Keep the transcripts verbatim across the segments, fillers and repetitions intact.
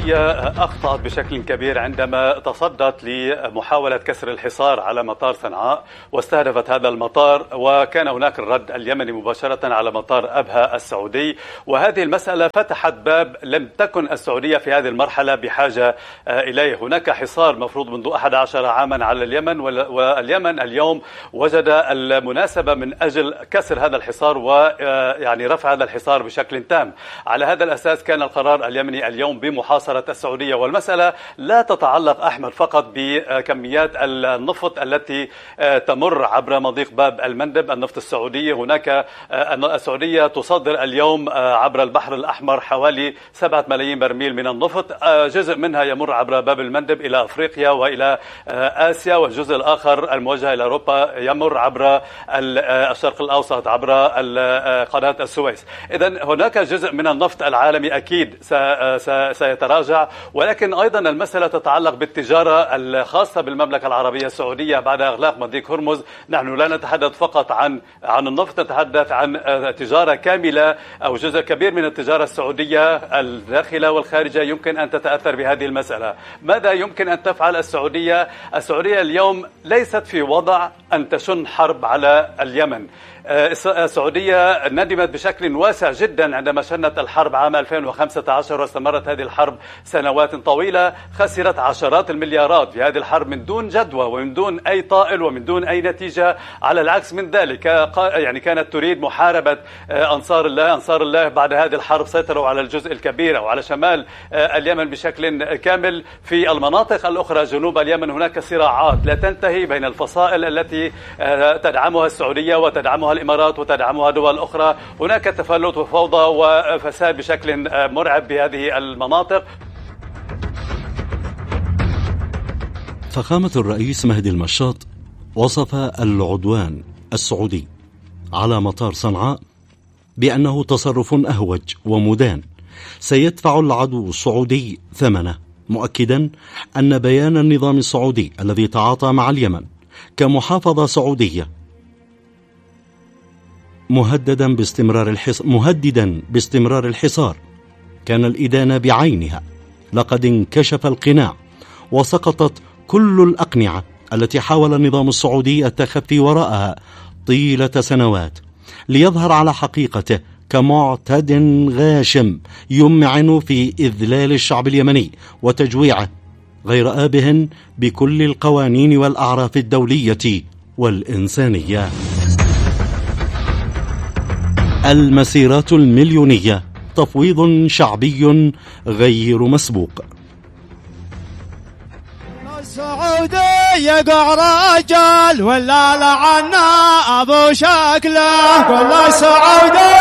السعودية أخطأت بشكل كبير عندما تصدت لمحاولة كسر الحصار على مطار صنعاء واستهدفت هذا المطار، وكان هناك الرد اليمني مباشرة على مطار أبها السعودي. وهذه المسألة فتحت باب لم تكن السعودية في هذه المرحلة بحاجة إليه. هناك حصار مفروض منذ أحد عشر عاما على اليمن، واليمن اليوم وجد المناسبة من أجل كسر هذا الحصار ويعني رفع هذا الحصار بشكل تام. على هذا الأساس كان القرار اليمني اليوم بمحاصرة السعودية. والمسألة لا تتعلق أحمد فقط بكميات النفط التي تمر عبر مضيق باب المندب النفط السعودي. هناك السعودية تصدر اليوم عبر البحر الأحمر حوالي سبعة ملايين برميل من النفط، جزء منها يمر عبر باب المندب إلى أفريقيا وإلى آسيا، والجزء الآخر الموجه إلى أوروبا يمر عبر الشرق الأوسط عبر قناة السويس. إذن هناك جزء من النفط العالمي أكيد سيتراجع، ولكن أيضا المسألة تتعلق بالتجارة الخاصة بالمملكة العربية السعودية بعد إغلاق مضيق هرمز. نحن لا نتحدث فقط عن عن النفط، نتحدث عن تجارة كاملة أو جزء كبير من التجارة السعودية الداخلة والخارجة يمكن أن تتأثر بهذه المسألة. ماذا يمكن أن تفعل السعودية؟ السعودية اليوم ليست في وضع أن تشن حرب على اليمن. السعودية ندمت بشكل واسع جدا عندما شنت الحرب عام ألفين وخمسة عشر، واستمرت هذه الحرب سنوات طويلة. خسرت عشرات المليارات في هذه الحرب من دون جدوى ومن دون أي طائل ومن دون أي نتيجة. على العكس من ذلك، يعني كانت تريد محاربة أنصار الله. أنصار الله بعد هذه الحرب سيطروا على الجزء الكبير أو على شمال اليمن بشكل كامل. في المناطق الأخرى جنوب اليمن هناك صراعات لا تنتهي بين الفصائل التي تدعمها السعودية وتدعمها الإمارات وتدعمها دول أخرى. هناك تفلت وفوضى وفساد بشكل مرعب بهذه المناطق. فخامة الرئيس مهدي المشاط وصف العدوان السعودي على مطار صنعاء بأنه تصرف أهوج ومدان سيدفع العدو السعودي ثمنه، مؤكدا أن بيان النظام السعودي الذي تعاطى مع اليمن كمحافظة سعودية مهددا باستمرار الحصار مهددا باستمرار الحصار كان الإدانة بعينها. لقد انكشف القناع وسقطت كل الأقنعة التي حاول النظام السعودي التخفي وراءها طيلة سنوات ليظهر على حقيقته كمعتد غاشم يمعن في إذلال الشعب اليمني وتجويعه، غير آبه بكل القوانين والأعراف الدولية والإنسانية. المسيرات المليونية تفويض شعبي غير مسبوق. السعودي يقع رجال ولا لعنا ابو شكله، كل السعودي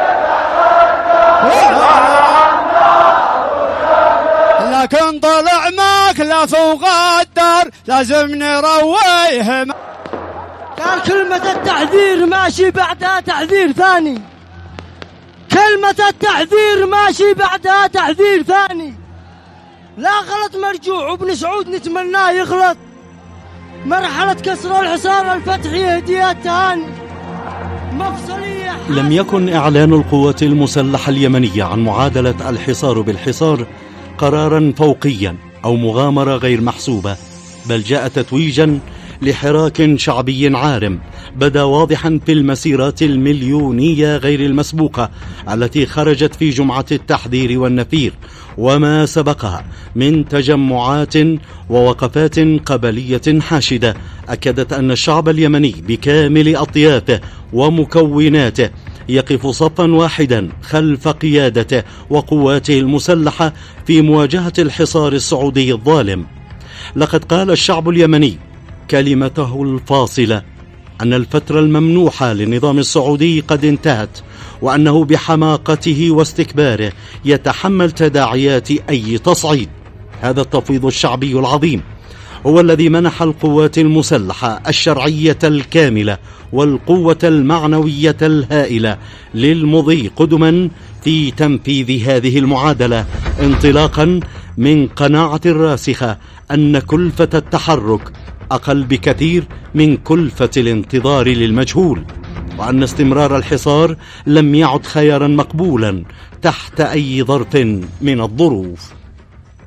لكن طلع ماكله فوق الدار لازم نرويه. قال كلمة التحذير ماشي بعدها تحذير ثاني، كلمة التحذير ماشي بعدها تحذير ثاني. لا غلط مرجوع وابن سعود نتمناه يغلط. مرحلة كسر الحصار الفتحي هدية تهاني مفصلية. لم يكن إعلان القوات المسلحة اليمنية عن معادلة الحصار بالحصار قرارا فوقيا أو مغامرة غير محسوبة، بل جاء تتويجا لحراك شعبي عارم بدا واضحا في المسيرات المليونية غير المسبوقة التي خرجت في جمعة التحذير والنفير وما سبقها من تجمعات ووقفات قبلية حاشدة أكدت أن الشعب اليمني بكامل أطيافه ومكوناته يقف صفا واحدا خلف قيادته وقواته المسلحة في مواجهة الحصار السعودي الظالم. لقد قال الشعب اليمني كلمته الفاصلة أن الفترة الممنوحة للنظام السعودي قد انتهت، وأنه بحماقته واستكباره يتحمل تداعيات أي تصعيد. هذا التفويض الشعبي العظيم هو الذي منح القوات المسلحة الشرعية الكاملة والقوة المعنوية الهائلة للمضي قدما في تنفيذ هذه المعادلة، انطلاقا من قناعة راسخة أن كلفة التحرك أقل بكثير من كلفة الانتظار للمجهول، وأن استمرار الحصار لم يعد خيارا مقبولا تحت أي ظرف من الظروف.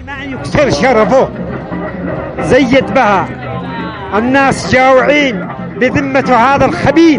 ما يكسر شرفه، زيد بها الناس جاوعين بذمة هذا الخبيث.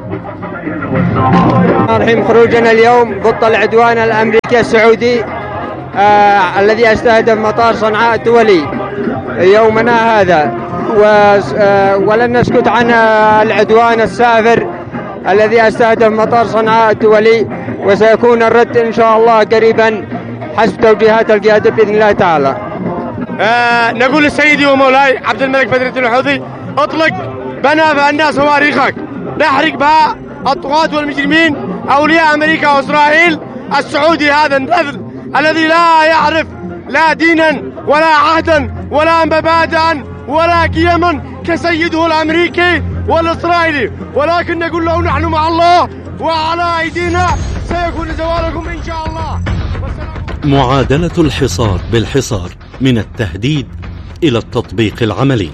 الرحيم خروجنا اليوم ضد العدوان الأمريكي السعودي آه الذي استهدف مطار صنعاء الدولي يومنا هذا، آه ولن نسكت عن العدوان السافر الذي استهدف مطار صنعاء الدولي، وسيكون الرد إن شاء الله قريبا حسب توجيهات القيادة بإذن الله تعالى. آه نقول لسيدي ومولاي عبد الملك بدر الحوثي اطلق بنابع الناس صواريخك نحرق بها الطغاة والمجرمين أولياء أمريكا وإسرائيل. السعودي هذا الرذل الذي لا يعرف لا دينا ولا عهدا ولا مبادئا ولا قيما كسيده الأمريكي والإسرائيلي، ولكن نقول له نحن مع الله وعلى أيدينا سيكون زوالكم إن شاء الله. معادلة الحصار بالحصار، من التهديد إلى التطبيق العملي.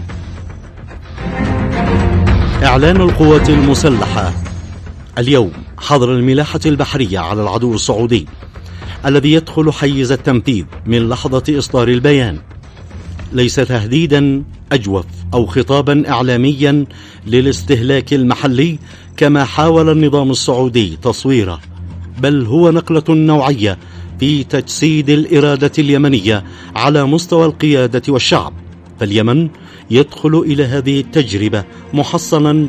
إعلان القوات المسلحة اليوم حظر الملاحة البحرية على العدو السعودي الذي يدخل حيز التنفيذ من لحظة إصدار البيان، ليس تهديدا أجوف أو خطابا إعلاميا للاستهلاك المحلي كما حاول النظام السعودي تصويره، بل هو نقلة نوعية في تجسيد الإرادة اليمنية على مستوى القيادة والشعب. فاليمن يدخل إلى هذه التجربة محصنا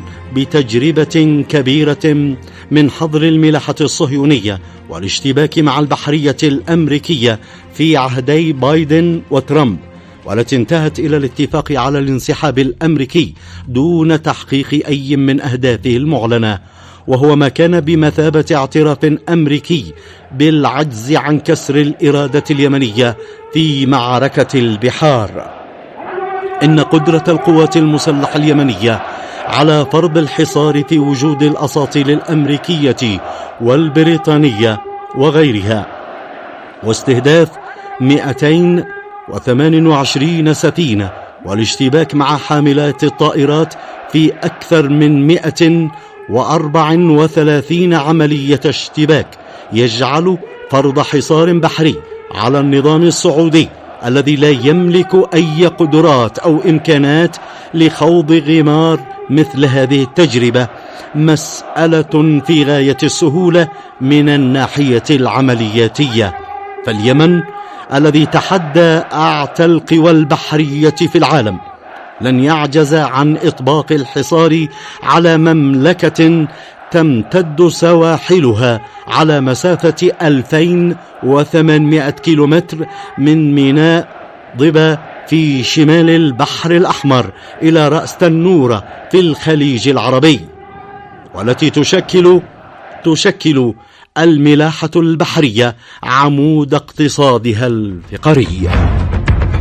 بتجربة كبيرة من حظر الملاحة الصهيونية والاشتباك مع البحرية الأمريكية في عهدي بايدن وترامب، والتي انتهت إلى الاتفاق على الانسحاب الأمريكي دون تحقيق أي من أهدافه المعلنة، وهو ما كان بمثابة اعتراف أمريكي بالعجز عن كسر الإرادة اليمنية في معركة البحار. إن قدرة القوات المسلحة اليمنية على فرض الحصار في وجود الأساطيل الأمريكية والبريطانية وغيرها واستهداف مئتين وثمانية وعشرين سفينة والاشتباك مع حاملات الطائرات في أكثر من مئة وأربعة وثلاثين عملية اشتباك يجعل فرض حصار بحري على النظام السعودي الذي لا يملك أي قدرات أو إمكانات لخوض غمار مثل هذه التجربة مسألة في غاية السهولة من الناحية العملياتية. فاليمن الذي تحدى أعتى القوى البحرية في العالم لن يعجز عن إطباق الحصار على مملكة تمتد سواحلها على مسافة ألفين وثمانمائة كيلومتر من ميناء ضبا في شمال البحر الأحمر إلى رأس تنورة في الخليج العربي، والتي تشكل تشكل الملاحة البحرية عمود اقتصادها الفقري.